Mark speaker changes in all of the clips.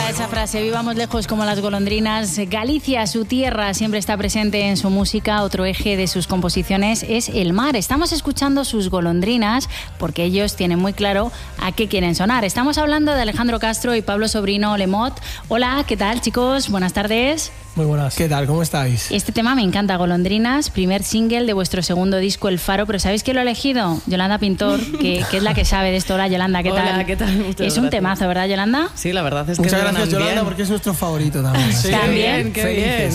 Speaker 1: gusta esa frase, vivamos lejos como las golondrinas. Galicia, su tierra, siempre está presente en su música. Otro eje de sus composiciones es el mar. Estamos escuchando sus golondrinas porque ellos tienen muy claro a qué quieren sonar. Estamos hablando de Alejandro Castro y Pablo Sobrino Lemot. Hola, ¿qué tal, chicos? Buenas tardes.
Speaker 2: Muy buenas. ¿Qué tal? ¿Cómo estáis?
Speaker 1: Este tema me encanta, Golondrinas, primer single de vuestro segundo disco, El Faro. Pero ¿sabéis quién lo ha elegido? Yolanda Pintor, que es la que sabe de esto. Hola, Yolanda, ¿qué tal?
Speaker 3: Hola, ¿qué tal? Muchas gracias.
Speaker 1: Un temazo, ¿verdad, Yolanda?
Speaker 3: Sí, la verdad es que
Speaker 2: muchas gracias,
Speaker 3: bien.
Speaker 2: Yolanda, porque es nuestro favorito también.
Speaker 3: Sí,
Speaker 1: ¿También?
Speaker 3: Qué bien.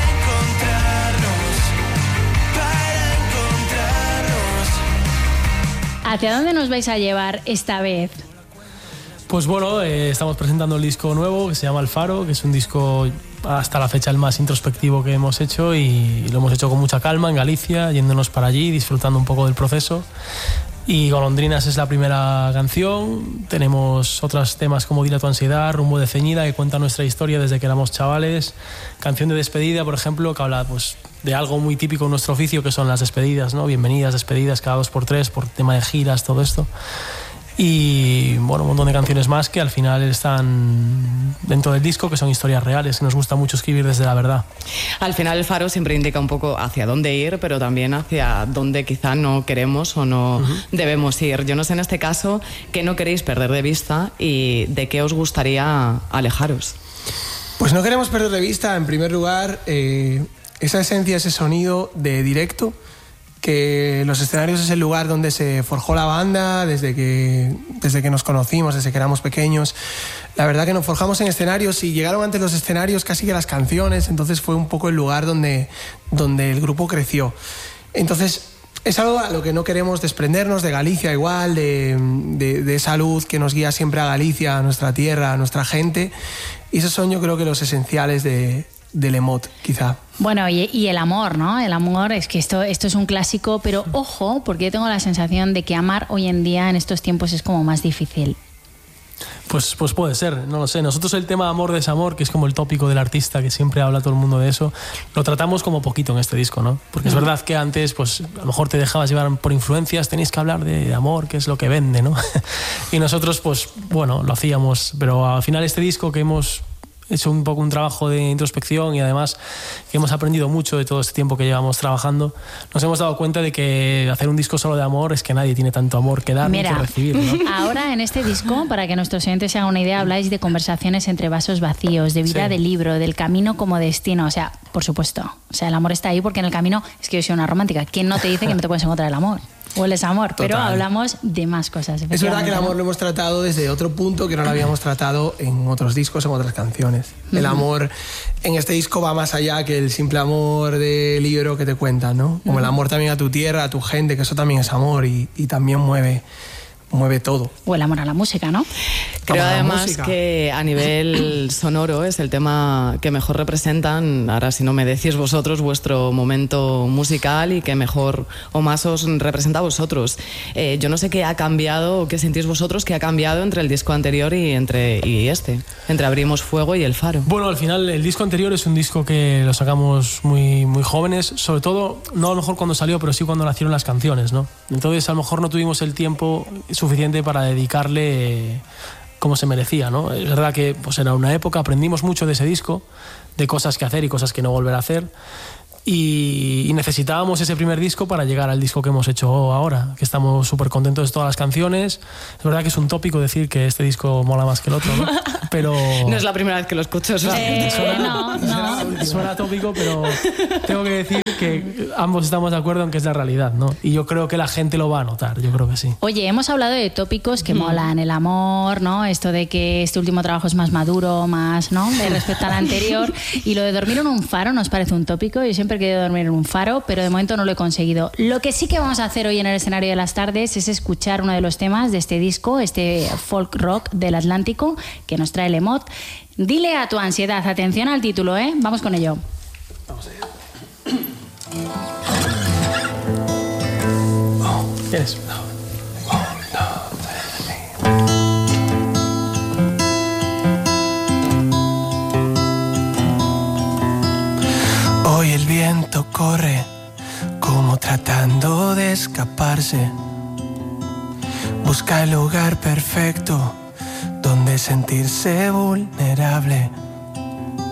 Speaker 1: ¿Hacia dónde nos vais a llevar esta vez?
Speaker 4: Pues bueno, estamos presentando el disco nuevo que se llama El Faro, que es un disco hasta la fecha el más introspectivo que hemos hecho y lo hemos hecho con mucha calma en Galicia, yéndonos para allí, disfrutando un poco del proceso. Y Golondrinas es la primera canción. Tenemos otros temas como Dile a tu ansiedad, Rumbo de ceñida, que cuenta nuestra historia desde que éramos chavales. Canción de despedida, por ejemplo, que habla pues, de algo muy típico en nuestro oficio, que son las despedidas, ¿no? Bienvenidas, despedidas cada 2x3 por tema de giras, todo esto. Y bueno, un montón de canciones más que al final están dentro del disco, que son historias reales, que nos gusta mucho escribir desde la verdad.
Speaker 3: Al final El Faro siempre indica un poco hacia dónde ir, pero también hacia dónde quizá no queremos o no debemos ir. Yo no sé en este caso qué no queréis perder de vista y de qué os gustaría alejaros.
Speaker 2: Pues no queremos perder de vista, en primer lugar, esa esencia, ese sonido de directo, que los escenarios es el lugar donde se forjó la banda desde que nos conocimos, desde que éramos pequeños. La verdad que nos forjamos en escenarios y llegaron antes los escenarios casi que las canciones, entonces fue un poco el lugar donde el grupo creció. Entonces es algo a lo que no queremos desprendernos, de Galicia igual, de esa luz que nos guía siempre a Galicia, a nuestra tierra, a nuestra gente. Y esos son, yo creo, que los esenciales de Lemot, quizá.
Speaker 1: Bueno, y el amor, ¿no? El amor, es que esto es un clásico, pero ojo, porque yo tengo la sensación de que amar hoy en día, en estos tiempos, es como más difícil.
Speaker 4: Pues puede ser, no lo sé. Nosotros el tema amor-desamor, que es como el tópico del artista, que siempre habla todo el mundo de eso, lo tratamos como poquito en este disco, ¿no? Porque es verdad que antes, pues a lo mejor te dejabas llevar por influencias, tenéis que hablar de amor, que es lo que vende, ¿no? Y nosotros, pues bueno, lo hacíamos, pero al final este disco que hemos hecho un poco un trabajo de introspección y además que hemos aprendido mucho de todo este tiempo que llevamos trabajando, nos hemos dado cuenta de que hacer un disco solo de amor es que nadie tiene tanto amor que dar ni que recibir, ¿no?
Speaker 1: Ahora en este disco, para que nuestros oyentes se hagan una idea, habláis de conversaciones entre vasos vacíos, de vida, de libro, del camino como destino. O sea, por supuesto, o sea, el amor está ahí porque en el camino, es que yo soy una romántica, ¿quién no te dice que no te puedes encontrar el amor? O el desamor, pero hablamos de más cosas.
Speaker 2: Es verdad que el amor lo hemos tratado desde otro punto que no lo habíamos tratado en otros discos, en otras canciones. El amor en este disco va más allá que el simple amor de libro que te cuentan, ¿no? Como el amor también a tu tierra, a tu gente, que eso también es amor y también mueve todo.
Speaker 1: O el amor a la música, ¿no?
Speaker 3: Creo además que a nivel sonoro es el tema que mejor representan, ahora si no me decís vosotros, vuestro momento musical y que mejor o más os representa a vosotros. Yo no sé qué ha cambiado o qué sentís vosotros que ha cambiado entre el disco anterior y entre Abrimos Fuego y El Faro.
Speaker 4: Bueno, al final el disco anterior es un disco que lo sacamos muy, muy jóvenes, sobre todo, no a lo mejor cuando salió, pero sí cuando nacieron las canciones, ¿no? Entonces a lo mejor no tuvimos el tiempo suficiente para dedicarle como se merecía, ¿no? Es verdad que pues era una época, aprendimos mucho de ese disco, de cosas que hacer y cosas que no volver a hacer, y necesitábamos ese primer disco para llegar al disco que hemos hecho ahora, que estamos súper contentos de todas las canciones. Es verdad que es un tópico decir que este disco mola más que el otro, ¿no? Pero
Speaker 3: no es la primera vez que lo escucho.
Speaker 4: Suena tópico, pero tengo que decir que ambos estamos de acuerdo en que es la realidad, ¿no? Y yo creo que la gente lo va a notar, yo creo que sí.
Speaker 1: Oye, hemos hablado de tópicos que molan, el amor, ¿no? Esto de que este último trabajo es más maduro, más, ¿no? De respecto al anterior. Y lo de dormir en un faro nos parece un tópico. Yo siempre he querido dormir en un faro, pero de momento no lo he conseguido. Lo que sí que vamos a hacer hoy en el escenario de las tardes es escuchar uno de los temas de este disco, este folk rock del Atlántico que nos trae Lemot. Dile a tu ansiedad. Atención al título, ¿eh? Vamos con ello.
Speaker 4: Vamos allá. ¿Quieres?
Speaker 2: Hoy el viento corre como tratando de escaparse. Busca el lugar perfecto donde sentirse vulnerable.